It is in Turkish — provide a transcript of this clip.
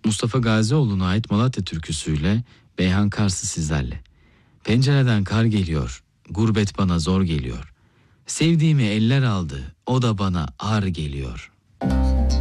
Mustafa Gazioğlu'na ait Malatya türküsüyle Beyhan Kars'ı sizlerle. Pencereden kar geliyor, gurbet bana zor geliyor. Sevdiğimi eller aldı, o da bana ar geliyor.